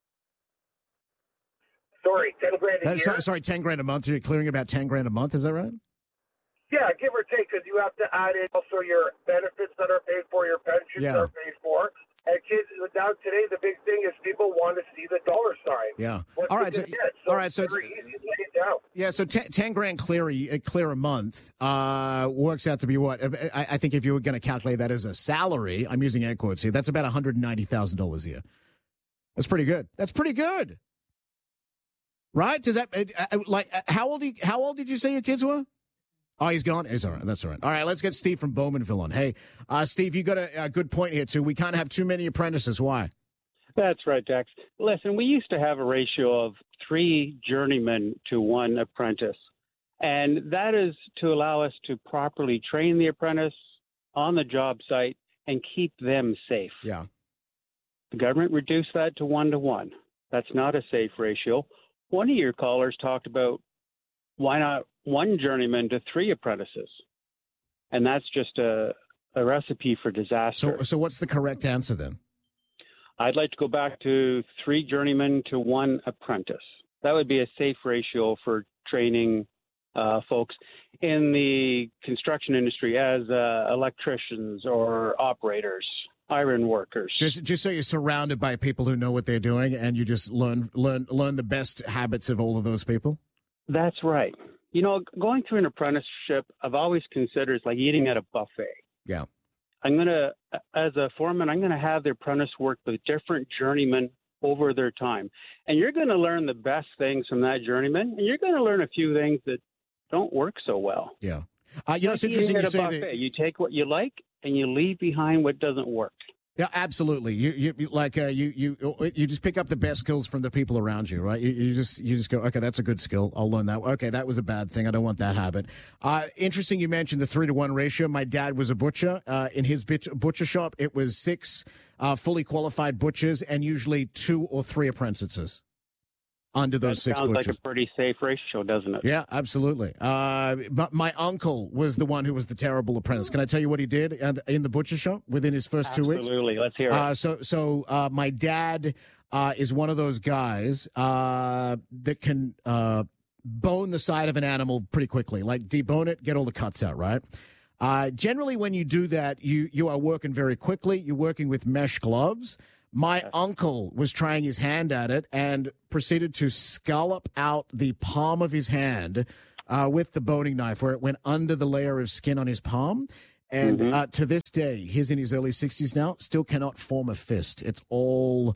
Sorry, $10,000 a year. Sorry, $10,000 a month. You're clearing about $10,000 a month. Is that right? Yeah, give or take, because you have to add in also your benefits that are paid for, your pensions that are paid for. And kids, now today, the big thing is people want to see the dollar sign. Yeah. All right. So very easy to lay it down. Yeah. So $10,000 clear a month works out to be what? I think if you were going to calculate that as a salary, I'm using air quotes here. That's about $190,000 a year. That's pretty good. Right? Does that how old did you say your kids were? Oh, he's gone? He's all right. That's all right. All right, let's get Steve from Bowmanville on. Hey, Steve, you got a good point here, too. We can't have too many apprentices. Why? That's right, Dex. Listen, we used to have a ratio of 3 journeymen to 1 apprentice, and that is to allow us to properly train the apprentice on the job site and keep them safe. Yeah. The government reduced that to 1 to 1. That's not a safe ratio. One of your callers talked about why not 1 journeyman to 3 apprentices? And that's just a recipe for disaster. So what's the correct answer then? I'd like to go back to 3 journeymen to 1 apprentice. That would be a safe ratio for training folks in the construction industry as electricians or operators, iron workers. Just so you're surrounded by people who know what they're doing, and you just learn the best habits of all of those people? That's right. Going through an apprenticeship, I've always considered it's like eating at a buffet. Yeah. As a foreman, I'm going to have the apprentice work with different journeymen over their time. And you're going to learn the best things from that journeyman, and you're going to learn a few things that don't work so well. Yeah. It's interesting you say that. You take what you like and you leave behind what doesn't work. Yeah, absolutely. You just pick up the best skills from the people around you, right? You just go, okay, that's a good skill. I'll learn that. Okay, that was a bad thing. I don't want that habit. Interesting. You mentioned the 3-to-1 ratio. My dad was a butcher. In his butcher shop, it was 6 fully qualified butchers and usually 2 or 3 apprentices under those 6 butchers. Sounds like a pretty safe ratio, doesn't it? Yeah, absolutely. But my uncle was the one who was the terrible apprentice. Can I tell you what he did in the butcher shop within his first 2 weeks? Absolutely. Let's hear it. So my dad is one of those guys that can bone the side of an animal pretty quickly, like debone it, get all the cuts out, right? Generally, when you do that, you are working very quickly. You're working with mesh gloves. My uncle was trying his hand at it and proceeded to scallop out the palm of his hand with the boning knife, where it went under the layer of skin on his palm. And to this day, he's in his early 60s now, still cannot form a fist. It's all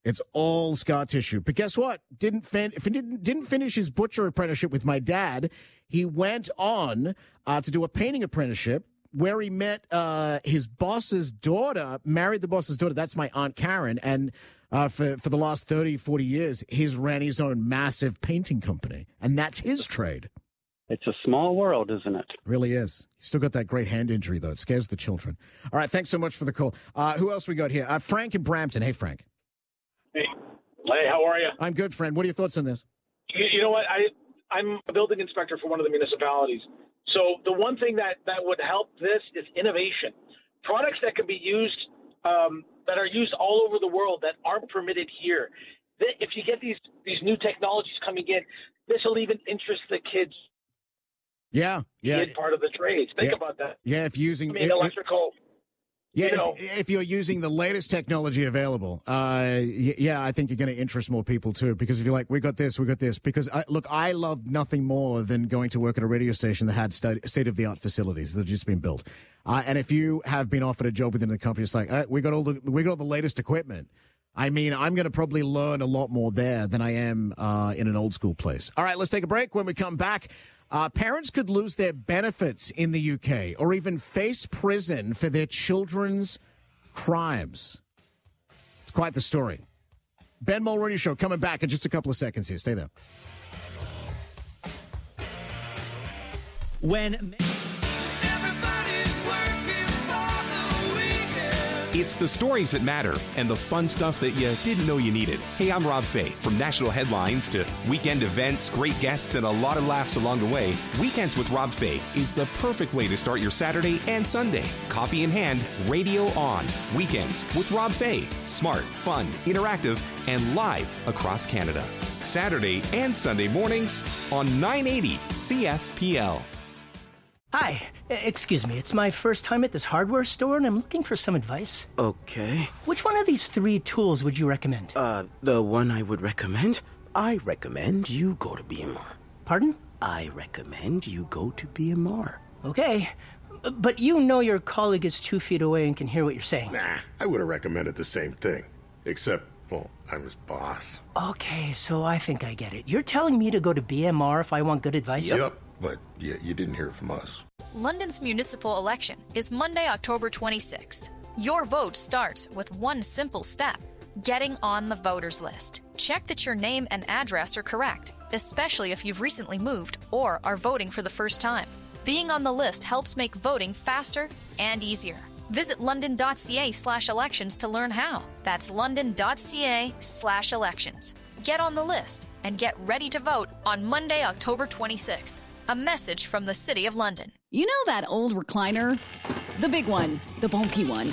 scar tissue. But guess what? Didn't finish his butcher apprenticeship with my dad. He went on to do a painting apprenticeship, where he met his boss's daughter, married the boss's daughter. That's my Aunt Karen. And for the last 30, 40 years, he's ran his own massive painting company. And that's his trade. It's a small world, isn't it? Really is. He's still got that great hand injury, though. It scares the children. All right, thanks so much for the call. Who else we got here? Frank in Brampton. Hey, Frank. Hey, how are you? I'm good, friend. What are your thoughts on this? You know what? I'm a building inspector for one of the municipalities. So the one thing that would help this is innovation. Products that can be used, that are used all over the world that aren't permitted here. If you get these new technologies coming in, this will even interest the kids. Yeah. Part of the trades. Think about that. Yeah, if using electrical. If you're using the latest technology available, I think you're going to interest more people too. Because if you're like, we got this. Because I love nothing more than going to work at a radio station that had state-of-the-art facilities that have just been built. And if you have been offered a job within the company, it's like, we got all the latest equipment. I mean, I'm going to probably learn a lot more there than I am in an old school place. All right, let's take a break. When we come back, parents could lose their benefits in the UK or even face prison for their children's crimes. It's quite the story. Ben Mulrooney Show coming back in just a couple of seconds here. Stay there. It's the stories that matter and the fun stuff that you didn't know you needed. Hey, I'm Rob Fay. From national headlines to weekend events, great guests, and a lot of laughs along the way, Weekends with Rob Fay is the perfect way to start your Saturday and Sunday. Coffee in hand, radio on. Weekends with Rob Fay. Smart, fun, interactive, and live across Canada. Saturday and Sunday mornings on 980 CFPL. Hi, excuse me. It's my first time at this hardware store, and I'm looking for some advice. Okay. Which one of these 3 tools would you recommend? The one I would recommend? I recommend you go to BMR. Pardon? I recommend you go to BMR. Okay, but you know your colleague is 2 feet away and can hear what you're saying. Nah, I would have recommended the same thing. Except, well, I'm his boss. Okay, so I think I get it. You're telling me to go to BMR if I want good advice? Yep. But you didn't hear it from us. London's municipal election is Monday, October 26th. Your vote starts with one simple step: getting on the voters list. Check that your name and address are correct, especially if you've recently moved or are voting for the first time. Being on the list helps make voting faster and easier. Visit london.ca/elections to learn how. That's london.ca/elections. Get on the list and get ready to vote on Monday, October 26th. A message from the City of London. You know that old recliner? The big one, the bulky one.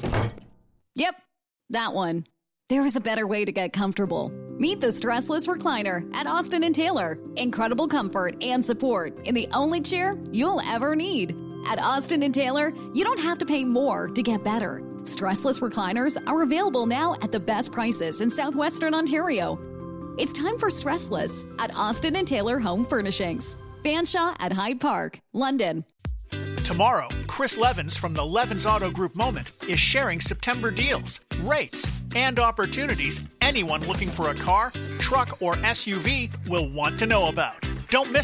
Yep, that one. There is a better way to get comfortable. Meet the Stressless Recliner at Austin & Taylor. Incredible comfort and support in the only chair you'll ever need. At Austin & Taylor, you don't have to pay more to get better. Stressless recliners are available now at the best prices in southwestern Ontario. It's time for Stressless at Austin & Taylor Home Furnishings. Fanshawe at Hyde Park, London. Tomorrow, Chris Levins from the Levins Auto Group Moment is sharing September deals, rates, and opportunities anyone looking for a car, truck, or SUV will want to know about. Don't miss it.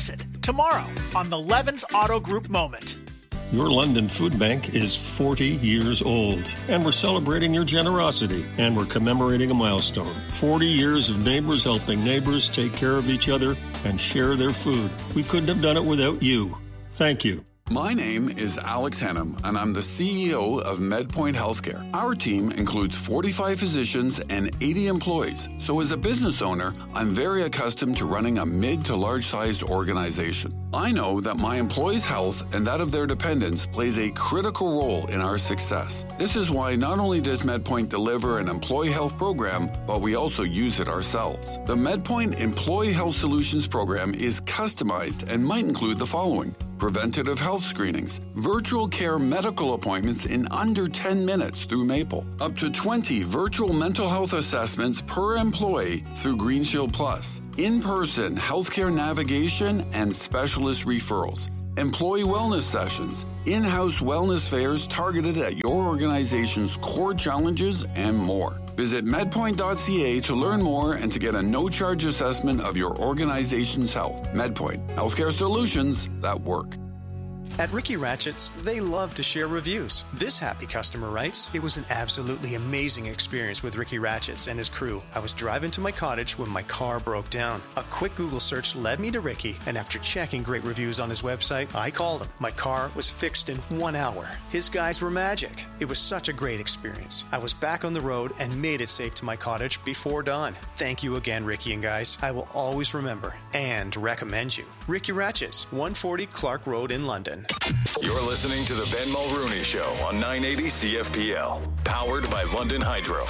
tomorrow on the Levins Auto Group Moment. Your London Food Bank is 40 years old, and we're celebrating your generosity, and we're commemorating a milestone. 40 years of neighbors helping neighbors take care of each other and share their food. We couldn't have done it without you. Thank you. My name is Alex Hennum, and I'm the CEO of MedPoint Healthcare. Our team includes 45 physicians and 80 employees. So as a business owner, I'm very accustomed to running a mid to large-sized organization. I know that my employees' health and that of their dependents plays a critical role in our success. This is why not only does MedPoint deliver an employee health program, but we also use it ourselves. The MedPoint Employee Health Solutions program is customized and might include the following: preventative health screenings, virtual care medical appointments in under 10 minutes through Maple, up to 20 virtual mental health assessments per employee through GreenShield Plus, in-person healthcare navigation and specialist referrals, employee wellness sessions, in-house wellness fairs targeted at your organization's core challenges, and more. Visit medpoint.ca to learn more and to get a no-charge assessment of your organization's health. MedPoint, healthcare solutions that work. At Ricky Ratchett's, they love to share reviews. This happy customer writes, "It was an absolutely amazing experience with Ricky Ratchett's and his crew. I was driving to my cottage when my car broke down. A quick Google search led me to Ricky, and after checking great reviews on his website, I called him. My car was fixed in 1 hour. His guys were magic. It was such a great experience. I was back on the road and made it safe to my cottage before dawn. Thank you again, Ricky and guys. I will always remember and recommend you. Ricky Ratchett's, 140 Clark Road in London." You're listening to the Ben Mulrooney Show on 980 CFPL, powered by London Hydro.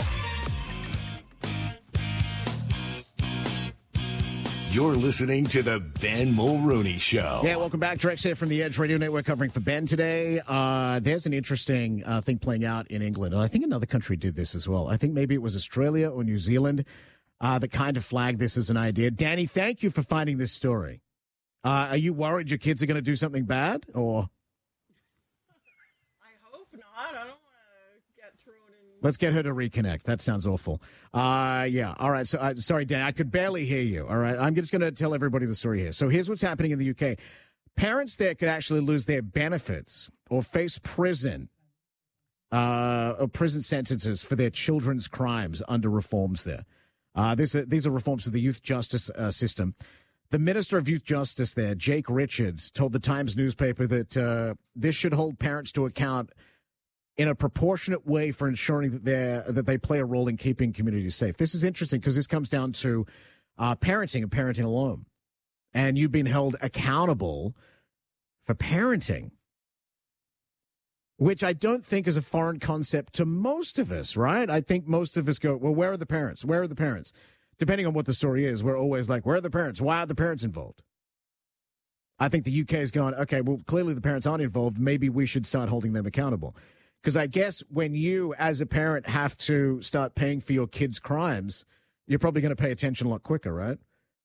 You're listening to the Ben Mulrooney Show. Yeah, welcome back. Direct here from the Edge Radio Network covering for Ben today. There's an interesting thing playing out in England, and I think another country did this as well. I think maybe it was Australia or New Zealand that kind of flagged this as an idea. Danny, thank you for finding this story. Are you worried your kids are going to do something bad, or? I hope not. I don't want to get thrown in. Let's get her to reconnect. That sounds awful. Yeah. All right. So, sorry, Dan, I could barely hear you. All right. I'm just going to tell everybody the story here. So here's what's happening in the UK. Parents there could actually lose their benefits or face prison or prison sentences for their children's crimes under reforms there. These are reforms to the youth justice system. The Minister of Youth Justice there, Jake Richards, told the Times newspaper that this should hold parents to account in a proportionate way for ensuring that they play a role in keeping communities safe. This is interesting because this comes down to parenting and parenting alone. And you've been held accountable for parenting, which I don't think is a foreign concept to most of us, right? I think most of us go, well, where are the parents? Where are the parents? Depending on what the story is, we're always like, where are the parents? Why are the parents involved? I think the UK is going, okay, well, clearly the parents aren't involved. Maybe we should start holding them accountable. Because I guess when you, as a parent, have to start paying for your kids' crimes, you're probably going to pay attention a lot quicker, right?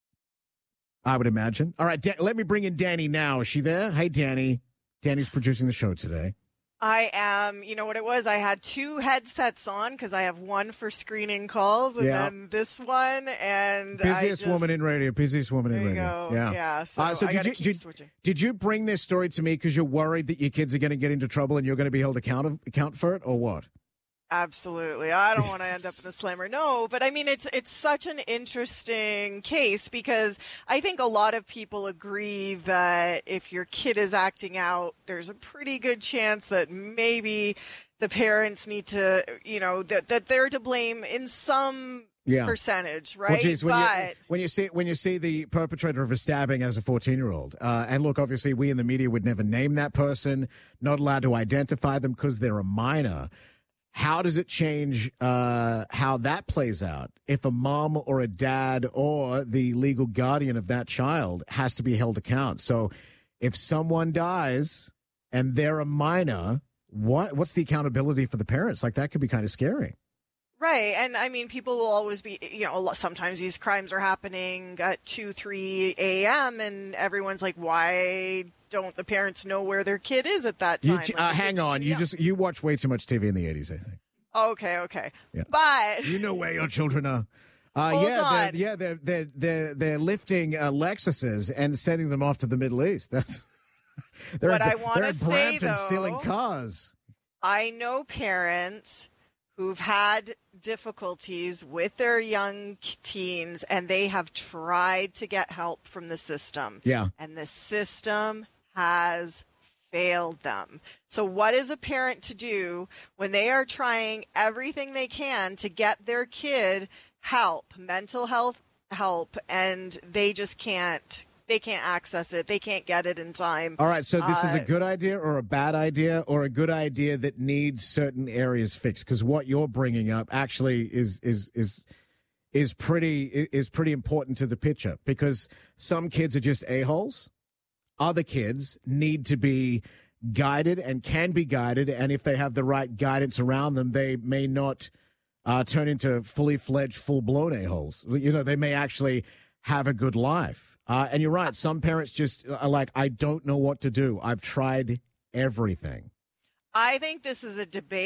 I would imagine. All right, let me bring in Danny now. Is she there? Hey, Danny. Danny's producing the show today. I am, you know what it was? I had two headsets on because I have one for screening calls and then this one. And busiest woman in radio. Busiest woman in radio. Go. Yeah. So I gotta keep switching. Did you bring this story to me because you're worried that your kids are going to get into trouble and you're going to be held account for it, or what? Absolutely. I don't want to end up in a slammer. No, but I mean, it's such an interesting case because I think a lot of people agree that if your kid is acting out, there's a pretty good chance that maybe the parents need to, that they're to blame in some percentage, right? Well, geez, when you see the perpetrator of a stabbing as a 14-year-old, and look, obviously we in the media would never name that person, not allowed to identify them because they're a minor. How does it change how that plays out if a mom or a dad or the legal guardian of that child has to be held account? So if someone dies and they're a minor, what's the accountability for the parents? Like, that could be kind of scary. Right. And I mean, people will always be, sometimes these crimes are happening at 2, 3 a.m. and everyone's like, why don't the parents know where their kid is at that time? Hang on. You watch way too much TV in the 80s, I think. Okay. Yeah. But you know where your children are. They're lifting Lexuses and sending them off to the Middle East. They're in Brampton stealing cars. I know parents who've had difficulties with their young teens, and they have tried to get help from the system. Yeah. And the system has failed them. So what is a parent to do when they are trying everything they can to get their kid help, mental health help, and they just can't access it. They can't get it in time. All right, so this is a good idea or a bad idea or a good idea that needs certain areas fixed? Because what you're bringing up actually is pretty important to the picture, because some kids are just a-holes. Other kids need to be guided and can be guided, and if they have the right guidance around them, they may not turn into fully fledged, full-blown a-holes. You know, they may actually have a good life. And you're right. Some parents just are like, I don't know what to do. I've tried everything. I think this is a debate